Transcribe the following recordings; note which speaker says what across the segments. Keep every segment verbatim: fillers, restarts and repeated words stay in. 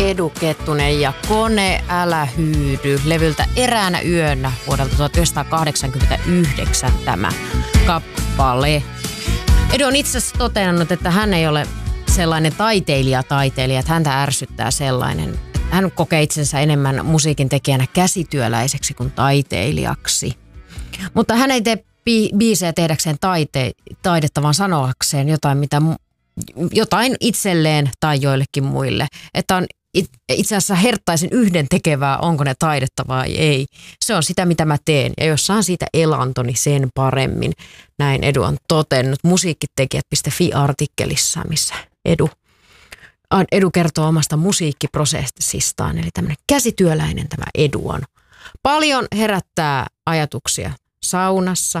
Speaker 1: Edu Kettunen ja Kone älä hyydy levyltä Eräänä yönä vuodelta tuhatyhdeksänsataakahdeksankymmentäyhdeksän tämä kappale. Edu on itse asiassa toteannut, että hän ei ole sellainen taiteilija-taiteilija, että häntä ärsyttää sellainen. Hän kokee itsensä enemmän musiikin tekijänä käsityöläiseksi kuin taiteilijaksi. Mutta hän ei tee bi- biisejä tehdäkseen taite- taidetta, vaan sanoakseen jotain, mitä, jotain itselleen tai joillekin muille. Että on it- itse asiassa herttaisen yhden tekevää, onko ne taidetta vai ei. Se on sitä, mitä mä teen. Ja jos saan siitä elantoni sen paremmin, näin Edu on totennut musiikkitekijät piste fi-artikkelissa, missä Edu Edu kertoo omasta musiikkiprosessistaan, eli tämmöinen käsityöläinen tämä Edu on. Paljon herättää ajatuksia saunassa,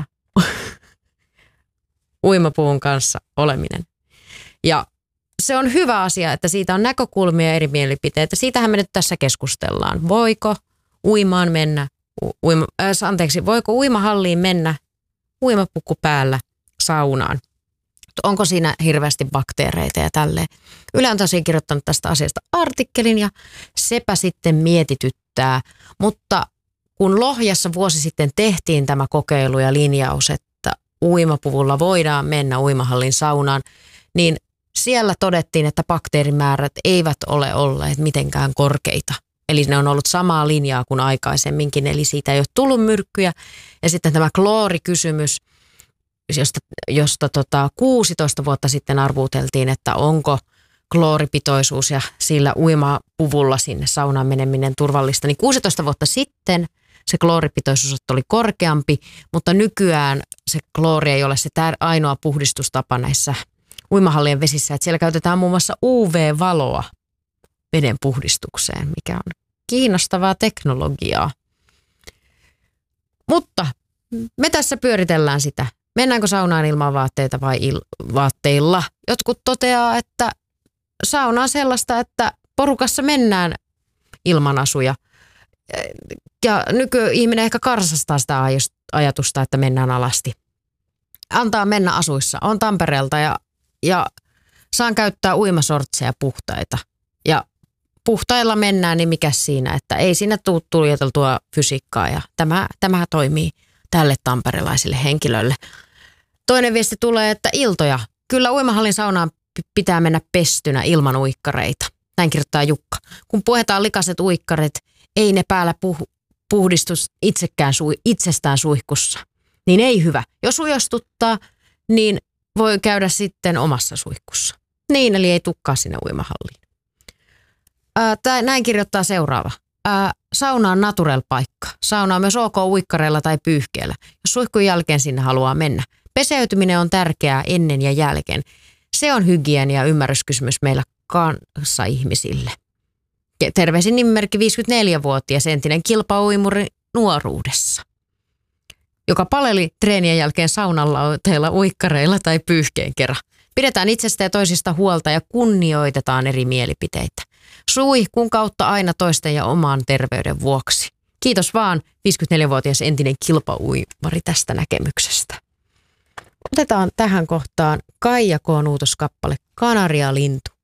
Speaker 1: uimapuun kanssa oleminen. Ja se on hyvä asia, että siitä on näkökulmia ja eri mielipiteitä. Siitähän me nyt tässä keskustellaan. Voiko uimaan mennä, uima, äh, anteeksi, voiko uimahalliin mennä uimapuku päällä saunaan? Onko siinä hirveästi bakteereita ja tälleen. Yle on tosiaan kirjoittanut tästä asiasta artikkelin ja sepä sitten mietityttää. Mutta kun Lohjassa vuosi sitten tehtiin tämä kokeilu ja linjaus, että uimapuvulla voidaan mennä uimahallin saunaan, niin siellä todettiin, että bakteerimäärät eivät ole olleet mitenkään korkeita. Eli ne on ollut samaa linjaa kuin aikaisemminkin, eli siitä ei ole tullut myrkkyjä. Ja sitten tämä kloorikysymys, josta, josta tota kuusitoista vuotta sitten arvuuteltiin, että onko klooripitoisuus ja sillä uimapuvulla sinne saunaan meneminen turvallista. Niin kuusitoista vuotta sitten se klooripitoisuus oli korkeampi, mutta nykyään se kloori ei ole se tär- ainoa puhdistustapa näissä uimahallien vesissä. Että siellä käytetään muun muassa U V-valoa veden puhdistukseen, mikä on kiinnostavaa teknologiaa. Mutta me tässä pyöritellään sitä. Mennäänkö saunaan ilman vaatteita vai il- vaatteilla? Jotkut toteaa, että sauna on sellaista, että porukassa mennään ilman asuja. Ja nykyihminen ehkä karsastaa sitä ajatusta, että mennään alasti. Antaa mennä asuissa. On Tampereelta ja, ja saan käyttää uimasortseja puhtaita. Ja puhtailla mennään, niin mikä siinä, että ei siinä tule tuljeteltua fysiikkaa. Ja tämä, tämä toimii tälle tamperelaiselle henkilölle. Toinen viesti tulee, että iltoja. Kyllä uimahallin saunaan pitää mennä pestynä ilman uikkareita. Näin kirjoittaa Jukka. Kun puetaan likaiset uikkarit, ei ne päällä puh- puhdistus itsekään sui- itsestään suihkussa. Niin ei hyvä. Jos ujostuttaa, niin voi käydä sitten omassa suihkussa. Niin, eli ei tukkaa sinne uimahalliin. Ää, tää, näin kirjoittaa seuraava. Ää, sauna on natural-paikka. Sauna on myös ok uikkareilla tai pyyhkeellä, jos suihkun jälkeen sinne haluaa mennä. Peseytyminen on tärkeää ennen ja jälkeen. Se on hygienia- ja ymmärryskysymys meillä kanssaihmisille. Terveisin nimimerkki viisikymmentäneljävuotias entinen kilpauimuri nuoruudessa, joka paleli treenien jälkeen saunalla teillä uikkareilla tai pyyhkeen kerran. Pidetään itsestä ja toisista huolta ja kunnioitetaan eri mielipiteitä. Suihkun kautta aina toisten ja oman terveyden vuoksi. Kiitos vaan viisikymmentäneljävuotias entinen kilpauimari tästä näkemyksestä. Otetaan tähän kohtaan Kaija K. Nuutoskappale Kanarialintu.